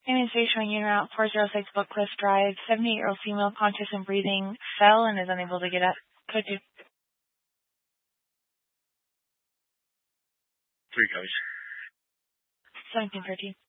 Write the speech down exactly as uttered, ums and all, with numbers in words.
Alien Space showing in route four zero six Book Cliff Drive. seventy-eight-year-old female, conscious and breathing, fell and is unable to get up. Code two. Three codes. seventeen thirteen.